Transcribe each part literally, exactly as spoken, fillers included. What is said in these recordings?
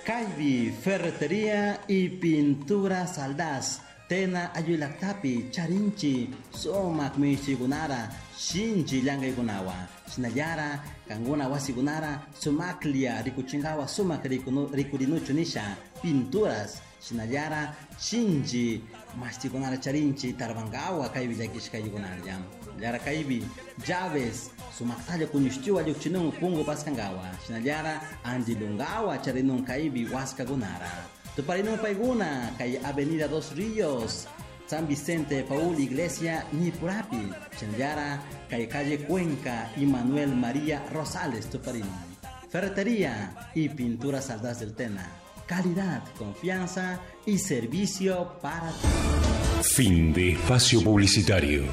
Caibi, ferretería y pintura Saldaz. Tena ayulaktapi, charinchi, somak michigunara, shinji llangaykunawa. Shinallara, kanguna wasigunara, sumaklia, rikuchingawa, sumak rikurinuchu nisha, pinturas. Shinallara, shinji, mastigunara charinchi, tarbangawa, kaibi yakishkayugunara jam. Llara kaibi, llaves, sumaktalla kunyushtiwa yukchinung pungu paskangawa. Shinallara, anjilungawa, charinung kaibi waskagunara. Tuparinung paiguna, kay Avenida Dos Ríos, San Vicente Paul Iglesia, Nipurapi. Shinallara, kay calle Cuenca y Manuel María Rosales, Tuparinung. Ferretería y pintura Saldaz del Tena. Calidad, confianza y servicio para ti. Fin de espacio publicitario.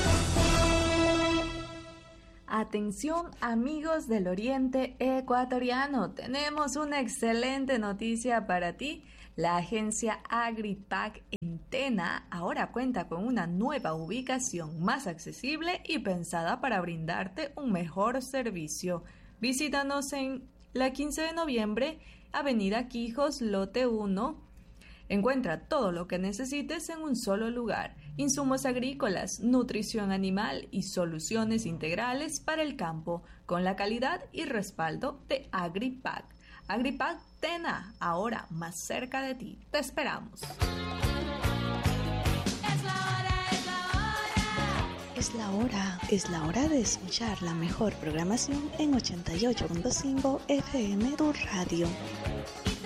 Atención amigos del Oriente Ecuatoriano, tenemos una excelente noticia para ti. La agencia Agripac en Tena ahora cuenta con una nueva ubicación más accesible y pensada para brindarte un mejor servicio. Visítanos en la quince de noviembre, Avenida Quijos, lote uno. Encuentra todo lo que necesites en un solo lugar. Insumos agrícolas, nutrición animal y soluciones integrales para el campo, con la calidad y respaldo de Agripac. Agripac Tena, ahora más cerca de ti. Te esperamos. Es la hora, es la hora de escuchar la mejor programación en ochenta y ocho punto cinco F M, tu radio.